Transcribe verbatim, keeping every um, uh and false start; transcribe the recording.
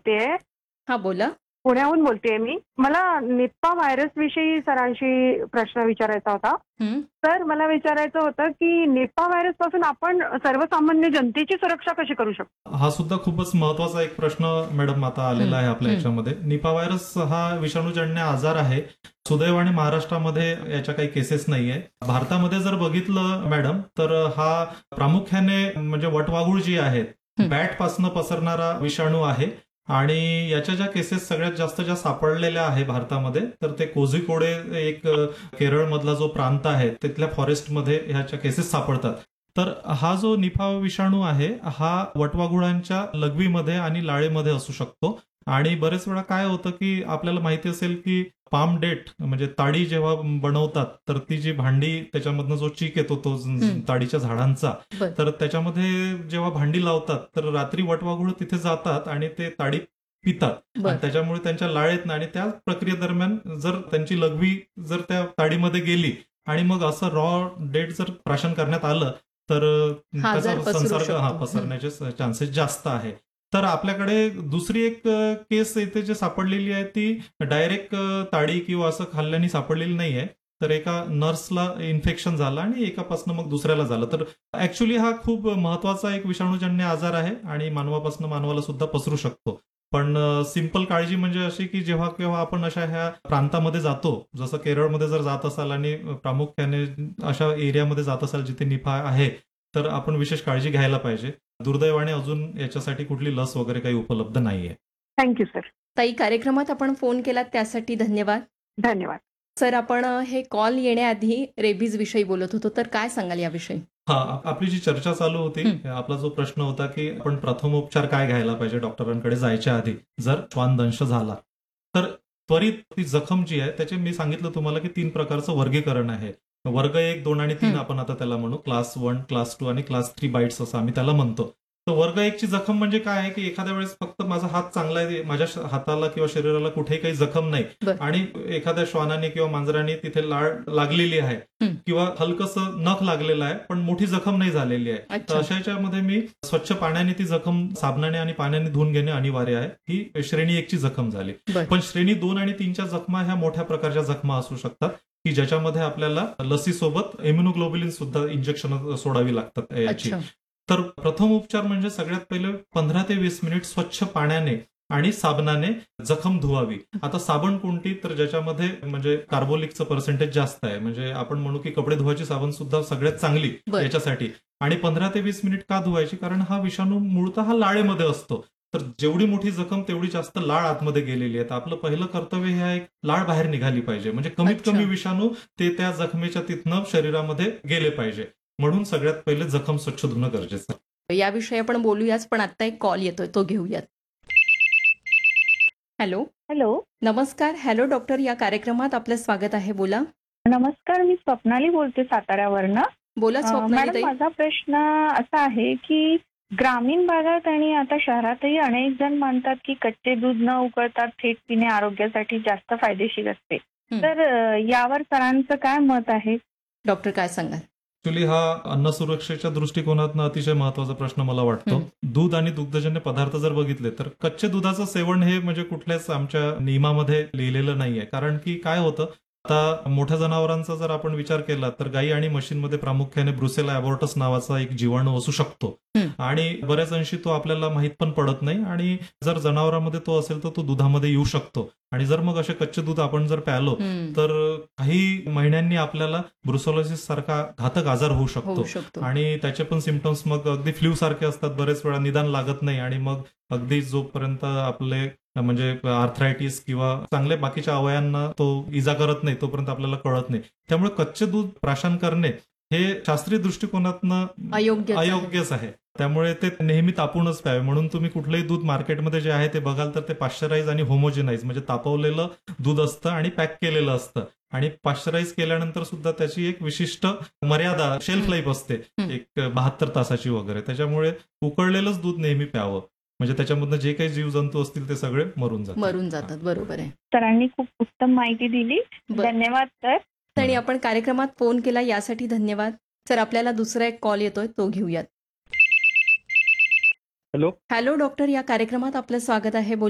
बोलतेय. हां, बोला. पुण्याहून बोलतेय मी. मला निप्पा व्हायरस विषयी सरांशी प्रश्न विचारायचा होता. हं. सर, मला विचारायचं होतं की निप्पा व्हायरस पासून आपण सर्वसामान्य जनतेची सुरक्षा कशी करू शकतो? हा सुद्धा खूपच महत्वाचा एक प्रश्न मॅडम आता आलेला आहे आपल्या याच्यामध्ये. निपा व्हायरस हा विषाणूजन्य आजार आहे. सुदैवाने महाराष्ट्रामध्ये याच्या काही केसेस नाहीये. भारतामध्ये जर बघितलं मॅडम तर हा प्रामुख्याने म्हणजे वटवाघूळ जी आहेत बॅट पासून पसरणारा विषाणू आहे. आणि याच्या ज्या केसेस सगळ्यात जास्त ज्या सापडलेल्या आहे भारतामध्ये तर ते कोझिकोडे एक केरळमधला जो प्रांत आहे तिथल्या फॉरेस्टमध्ये ह्याच्या केसेस सापडतात. तर हा जो निपा विषाणू आहे हा वटवाघुळांच्या लघवीमध्ये आणि लाळेमध्ये असू शकतो. आणि बरेच वेळा काय होतं की आपल्याला माहिती असेल की पाम डेट म्हणजे ताडी जेव्हा बनवतात तर ती जी भांडी त्याच्यामधनं जो चीक येतो तो ताडीच्या झाडांचा तर त्याच्यामध्ये जेव्हा भांडी लावतात तर रात्री वटवाघूळ तिथे जातात आणि ते ताडी पितात आणि त्याच्यामुळे त्यांच्या लाळेत आणि त्या प्रक्रियेदरम्यान जर त्यांची लघवी जर त्या ताडीमध्ये गेली आणि मग असं रॉ डेट जर प्राशन करण्यात आलं तर त्याचा संसर्ग हा पसरण्याचे चान्सेस जास्त आहे. तर आपल्याकडे दुसरी एक केस इथे जे सापडलेली आहे ती डायरेक्ट ताडी किंवा असं खाल्ल्याने सापडलेली नाहीये. तर एका नर्सला इन्फेक्शन झालं आणि एकापासून मग दुसऱ्याला झालं. तर ऍक्च्युली हा खूप महत्वाचा एक विषाणूजन्य आजार आहे आणि मानवापासून मानवाला सुद्धा पसरू शकतो. पण सिंपल काळजी म्हणजे अशी की जेव्हा केव्हा आपण अशा ह्या प्रांतामध्ये जातो जसं केरळमध्ये जर जात असाल आणि प्रामुख्याने अशा एरियामध्ये जात असाल जिथे निपा आहे तर आपण विशेष काळजी घ्यायला पाहिजे. दुर्दैवाने अजून याच्यासाठी कुठली लस वगैरे काही उपलब्ध नाहीये. Thank you sir. ताई, कार्यक्रमात आपण फोन केलात त्यासाठी धन्यवाद. धन्यवाद सर. आपण हे कॉल येण्याआधी रेबीज विषयी बोलत होतो तर काय सांगाल याविषयी? हा, आपली जी चर्चा चालू होती आपला जो प्रश्न होता की आपण प्रथमोपचार काय घ्यायला पाहिजे डॉक्टरांकडे जायच्या आधी जर श्वानदंश झाला तर त्वरित ती जखम जी आहे त्याचे मी सांगितलं तुम्हाला की तीन प्रकारचं वर्गीकरण आहे. वर्ग एक दोन आणि तीन आपण आता त्याला म्हणू. क्लास वन क्लास टू आणि क्लास थ्री बाईट्स असं आम्ही त्याला म्हणतो. तर वर्ग एक ची जखम म्हणजे काय आहे की एखाद्या वेळेस फक्त माझा हात चांगला आहे माझ्या हाताला किंवा शरीराला कुठेही काही जखम नाही आणि एखाद्या श्वानाने किंवा मांजराने तिथे लाळ लागलेली आहे किंवा हलकसं नख लागलेलं आहे पण मोठी जखम नाही झालेली आहे. तर अशा याच्यामध्ये मी स्वच्छ पाण्याने ती जखम साबणाने आणि पाण्याने धुवून घेणे अनिवार्य आहे. ही श्रेणी एक ची जखम झाली. पण श्रेणी दोन आणि तीनच्या जखमा ह्या मोठ्या प्रकारच्या जखमा असू शकतात की ज्याच्यामध्ये आपल्याला लसीसोबत इम्युनोग्लोबुलिन सुद्धा इंजेक्शन सोडावी लागतात याची. तर प्रथम उपचार म्हणजे सगळ्यात पहिले पंधरा ते वीस मिनिट स्वच्छ पाण्याने आणि साबणाने जखम धुवावी. आता साबण कोणती तर ज्याच्यामध्ये म्हणजे कार्बोलिकचं पर्सेंटेज जास्त आहे म्हणजे आपण म्हणू की कपडे धुवायची साबण सुद्धा सगळ्यात चांगली याच्यासाठी. आणि पंधरा ते वीस मिनिट का धुवायची कारण हा विषाणू मूळतः हा लाळेमध्ये असतो. तर जेवढी मोठी जखम तेवढी जास्त लाळ आतमध्ये गेलेली आहे. तर आपलं पहिलं कर्तव्य हे आहे लाळ बाहेर निघाली पाहिजे म्हणजे कमीत कमी विषाणू ते त्या जखमेच्या तिथनं शरीरामध्ये गेले पाहिजे. म्हणून सगळ्यात पहिले जखम स्वच्छ धुणं गरजेचं आहे. याविषयी आपण बोलूयाच पण आता एक कॉल येतोय तो घेऊयात. हॅलो. हॅलो. नमस्कार. हॅलो डॉक्टर या कार्यक्रमात आपलं स्वागत आहे. बोला. नमस्कार, मी स्वप्नाली बोलते साताऱ्यावरनं. बोला स्वप्नाली ताई. मॅडम, माझा प्रश्न असा आहे की ग्रामीण भागात आणि आता शहरातही अनेक जण मानतात की कच्चे दूध न उकळता थेट पिणे आरोग्यासाठी जास्त फायदेशीर असते. तर यावर सरांचं काय मत आहे? डॉक्टर काय सांगाल? ऍक्च्युली हा अन्न सुरक्षेच्या दृष्टिकोनातून अतिशय महत्वाचा प्रश्न मला वाटतो. दूध आणि दुग्धजन्य पदार्थ जर बघितले तर कच्चे दुधाचं सेवन हे म्हणजे कुठल्याच आमच्या नियमामध्ये लिहिलेलं नाहीये. कारण की काय होतं आता मोठ्या जनावरांचा जर आपण विचार केला तर गाई आणि म्हशींमध्ये प्रामुख्याने ब्रुसेला अबॉर्टस नावाचा एक जीवाणू असू शकतो आणि बऱ्याच अंशी तो आपल्याला माहित पण पडत नाही आणि जर जनावरांमध्ये तो असेल तर तो दुधामध्ये येऊ शकतो. आणि जर मग असे कच्चे दूध आपण जर प्यालो तर काही महिन्यांनी आपल्याला ब्रुसेलोसिस सारखा घातक आजार होऊ शकतो आणि त्याचे पण सिम्पटम्स मग अगदी फ्ल्यू सारखे असतात. बरेच वेळा निदान लागत नाही आणि मग अगदी जोपर्यंत आपले म्हणजे आर्थरायटिस किंवा चांगले बाकीच्या अवयांना तो इजा करत नाही तोपर्यंत आपल्याला कळत नाही. त्यामुळे कच्चे दूध प्राशन करणे हे शास्त्रीय दृष्टिकोनातनं अयोग्यच आहे. त्यामुळे ते नेहमी तापूनच प्यावे. म्हणून तुम्ही कुठलंही दूध मार्केटमध्ये जे आहे ते बघाल तर ते पाश्चराईज आणि होमोजेनाइज म्हणजे तापवलेलं दूध असतं आणि पॅक केलेलं असतं. आणि पाश्चराईज केल्यानंतर सुद्धा त्याची एक विशिष्ट मर्यादा शेल्फ लाईफ असते एक बहात्तर तासाची वगैरे. त्याच्यामुळे उकळलेलंच दूध नेहमी प्यावं म्हणजे त्याच्यामधनं जे काही जीवजंतू असतील ते सगळे मरून जातात मरून जातात बरोबर आहे. सरांनी खूप उत्तम माहिती दिली. धन्यवाद सर. आणि आपण कार्यक्रमात फोन केला यासाठी धन्यवाद. सर, आपल्याला दुसरा एक कॉल येतोय तो घेऊयात. हॅलो. हॅलो डॉक्टर या कार्यक्रमात आपलं स्वागत आहे. बोला.